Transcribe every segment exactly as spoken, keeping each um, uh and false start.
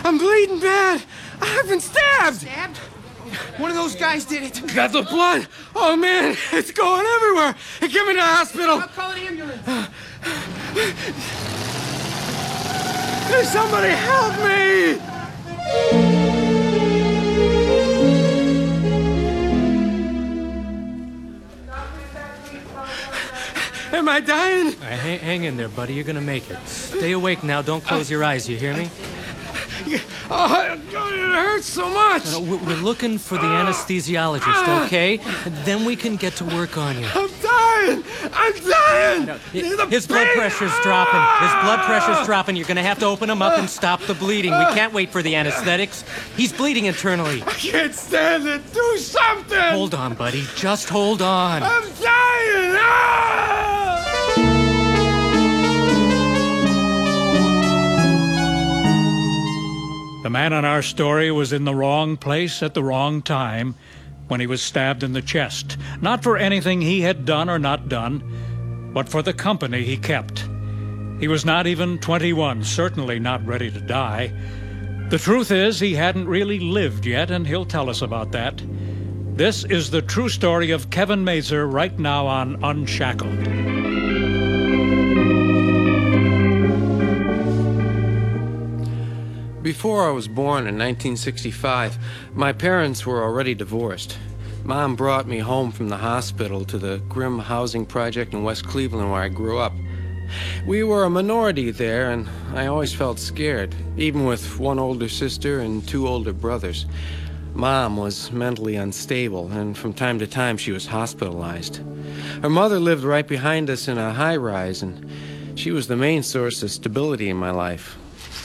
I'm bleeding bad. I've been stabbed. Stabbed? One of those guys did it. Got the blood. Oh, man, it's going everywhere. Get me to the hospital. I'll call an ambulance. Somebody help me. Am I dying? All right, hang, hang in there, buddy. You're gonna make it. Stay awake now. Don't close your eyes. You hear me? Oh, it hurts so much. No, no, we're looking for the anesthesiologist, okay? And then we can get to work on you. I'm dying. I'm dying. No, his blood pressure's dropping. His blood pressure's dropping. You're gonna have to open him up and stop the bleeding. We can't wait for the anesthetics. He's bleeding internally. I can't stand it. Do something. Hold on, buddy. Just hold on. I'm dying. Ah! The man on our story was in the wrong place at the wrong time when he was stabbed in the chest. Not for anything he had done or not done, but for the company he kept. He was not even twenty-one, certainly not ready to die. The truth is, he hadn't really lived yet, and he'll tell us about that. This is the true story of Kevin Mazer right now on Unshackled. Before I was born in nineteen sixty-five, my parents were already divorced. Mom brought me home from the hospital to the Grimm Housing Project in West Cleveland where I grew up. We were a minority there, and I always felt scared, even with one older sister and two older brothers. Mom was mentally unstable, and from time to time she was hospitalized. Her mother lived right behind us in a high-rise, and she was the main source of stability in my life.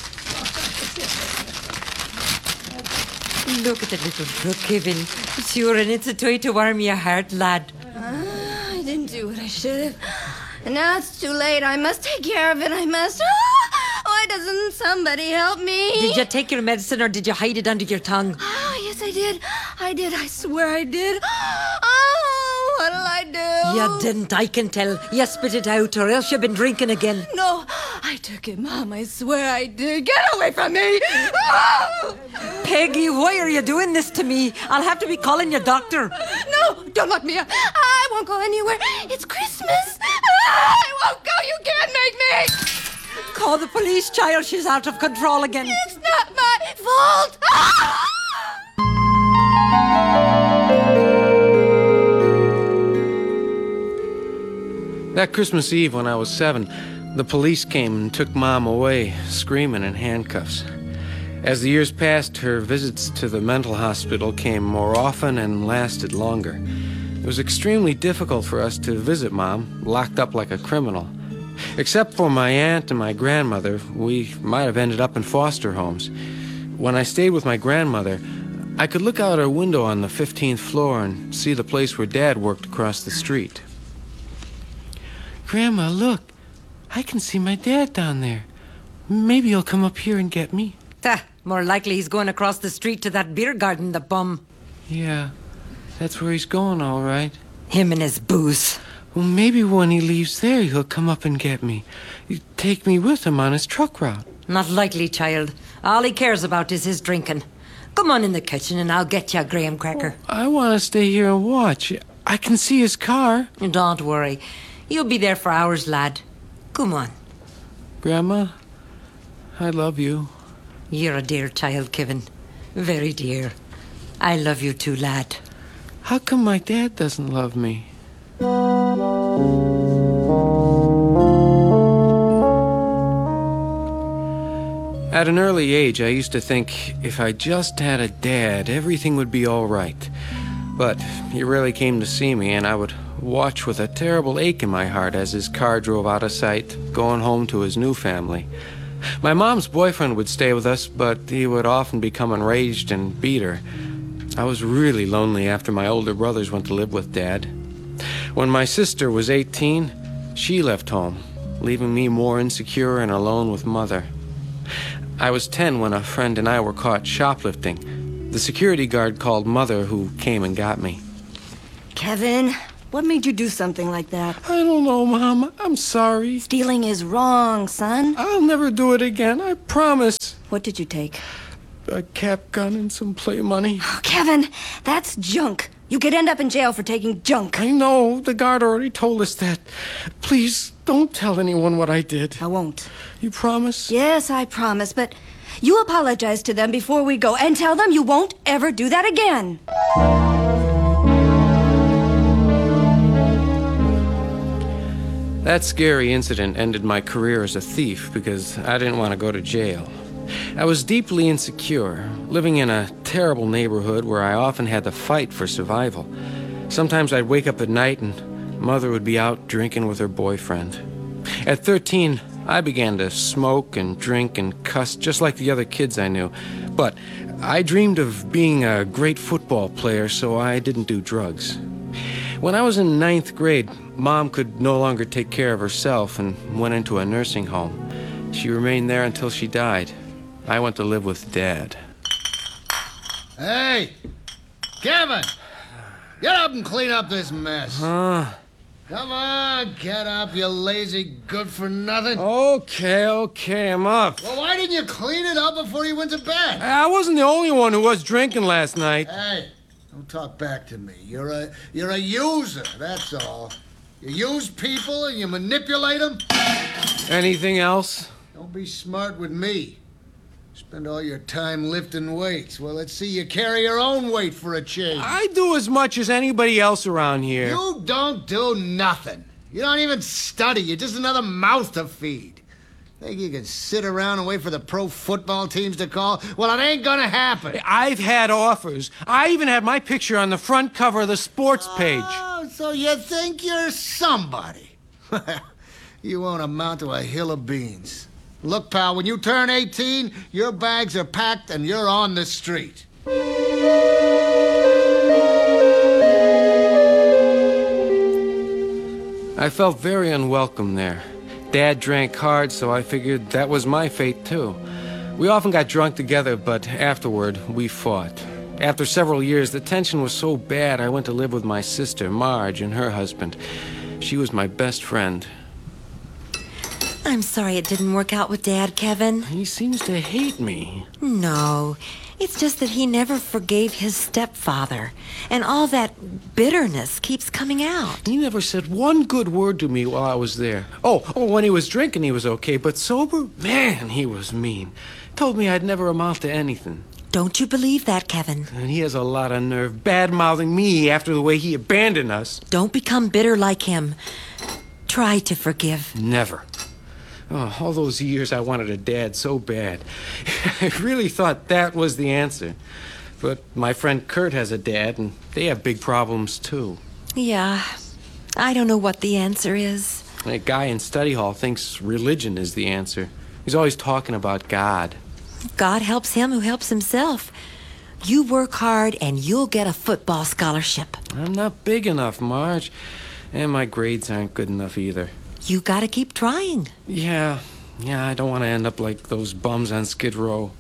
Look at the little brook, Kevin. Sure, and it's a toy to warm your heart, lad. Uh, I didn't do what I should have. And now it's too late. I must take care of it. I must. Ah! Why doesn't somebody help me? Did you take your medicine or did you hide it under your tongue? Oh, yes, I did. I did. I swear I did. Oh, what'll I do? You didn't, I can tell. You spit it out or else you've been drinking again. No, I took it, Mom. I swear I did. Get away from me! Oh! Peggy, why are you doing this to me? I'll have to be calling your doctor. No, don't lock me up. I won't go anywhere. It's Christmas. I won't go. You can't make me. Call the police, child. She's out of control again. It's not my fault. Ah! That Christmas Eve when I was seven, the police came and took Mom away, screaming in handcuffs. As the years passed, her visits to the mental hospital came more often and lasted longer. It was extremely difficult for us to visit Mom, locked up like a criminal. Except for my aunt and my grandmother, we might have ended up in foster homes. When I stayed with my grandmother, I could look out her window on the fifteenth floor and see the place where Dad worked across the street. Grandma, look. I can see my dad down there. Maybe he'll come up here and get me. Ta, more likely he's going across the street to that beer garden, the bum. Yeah, that's where he's going, all right. Him and his booze. Well, maybe when he leaves there, he'll come up and get me. He'd take me with him on his truck route. Not likely, child. All he cares about is his drinking. Come on in the kitchen and I'll get you a graham cracker. Oh, I want to stay here and watch. I can see his car. Don't worry. You'll be there for hours, lad. Come on. Grandma, I love you. You're a dear child, Kevin. Very dear. I love you too, lad. How come my dad doesn't love me? At an early age, I used to think if I just had a dad, everything would be all right. But he rarely came to see me, and I would watch with a terrible ache in my heart as his car drove out of sight, going home to his new family. My mom's boyfriend would stay with us, but he would often become enraged and beat her. I was really lonely after my older brothers went to live with Dad. When my sister was eighteen, she left home, leaving me more insecure and alone with Mother. I was ten when a friend and I were caught shoplifting. The security guard called Mother, who came and got me. Kevin, what made you do something like that? I don't know, Mom. I'm sorry. Stealing is wrong, son. I'll never do it again, I promise. What did you take? a cap gun and some play money. Kevin, that's junk. You could end up in jail for taking junk. I know. The guard already told us that. Please, don't tell anyone what I did. I won't. You promise? Yes, I promise, but you apologize to them before we go and tell them you won't ever do that again. That scary incident ended my career as a thief because I didn't want to go to jail. I was deeply insecure, living in a terrible neighborhood where I often had to fight for survival. Sometimes I'd wake up at night and Mother would be out drinking with her boyfriend. At thirteen, I began to smoke and drink and cuss just like the other kids I knew. But I dreamed of being a great football player, so I didn't do drugs. When I was in ninth grade, Mom could no longer take care of herself and went into a nursing home. She remained there until she died. I went to live with Dad. Hey, Kevin, get up and clean up this mess. Huh? Come on, get up, you lazy good-for-nothing. Okay, okay, I'm up. Well, why didn't you clean it up before you went to bed? I wasn't the only one who was drinking last night. Hey, don't talk back to me. You're a you're a user, that's all. You use people and you manipulate them. Anything else? Don't be smart with me. Spend all your time lifting weights. Well, let's see you carry your own weight for a change. I do as much as anybody else around here. You don't do nothing. You don't even study. You're just another mouth to feed. Think you can sit around and wait for the pro football teams to call? Well, it ain't gonna happen. I've had offers. I even had my picture on the front cover of the sports page. Oh, so you think you're somebody? You won't amount to a hill of beans. Look, pal, when you turn eighteen, your bags are packed and you're on the street. I felt very unwelcome there. Dad drank hard, so I figured that was my fate, too. We often got drunk together, but afterward, we fought. After several years, the tension was so bad, I went to live with my sister, Marge, and her husband. She was my best friend. I'm sorry it didn't work out with Dad, Kevin. He seems to hate me. No, it's just that he never forgave his stepfather, and all that bitterness keeps coming out. He never said one good word to me while I was there. Oh, oh, when he was drinking, he was okay, but sober, man, he was mean. Told me I'd never amount to anything. Don't you believe that, Kevin? And he has a lot of nerve, bad-mouthing me after the way he abandoned us. Don't become bitter like him. Try to forgive. Never. Oh, all those years I wanted a dad so bad. I really thought that was the answer. But my friend Kurt has a dad, and they have big problems, too. Yeah, I don't know what the answer is. That guy in study hall thinks religion is the answer. He's always talking about God. God helps him who helps himself. You work hard, and you'll get a football scholarship. I'm not big enough, Marge. And my grades aren't good enough either. You gotta keep trying. Yeah, yeah, I don't want to end up like those bums on Skid Row.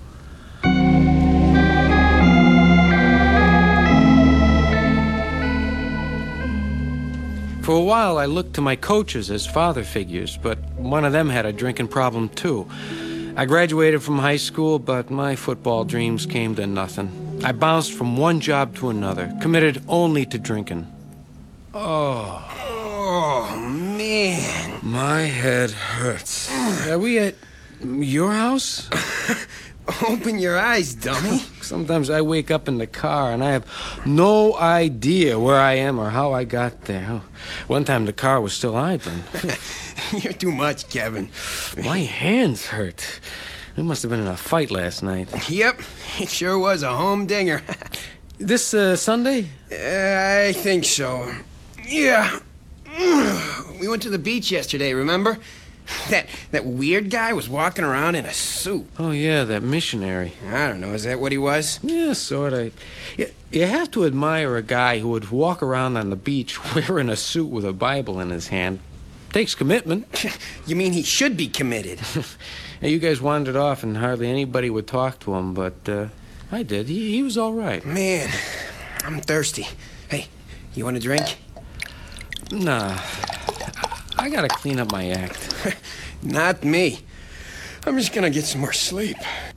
For a while, I looked to my coaches as father figures, but one of them had a drinking problem, too. I graduated from high school, but my football dreams came to nothing. I bounced from one job to another, committed only to drinking. Oh. Oh, man. My head hurts. Are we at your house? Open your eyes, dummy. Sometimes I wake up in the car and I have no idea where I am or how I got there. One time the car was still idling. You're too much, Kevin. My hands hurt. We must have been in a fight last night. Yep, it sure was a home dinger. This uh, Sunday? Uh, I think so. Yeah. We went to the beach yesterday, remember? That that weird guy was walking around in a suit. Oh, yeah, that missionary. I don't know, is that what he was? Yeah, sort of. You, you have to admire a guy who would walk around on the beach wearing a suit with a Bible in his hand. Takes commitment. You mean he should be committed? Hey, you guys wandered off and hardly anybody would talk to him, but uh, I did. He, he was all right. Man, I'm thirsty. Hey, you want a drink? Nah. I gotta clean up my act. Not me. I'm just gonna get some more sleep.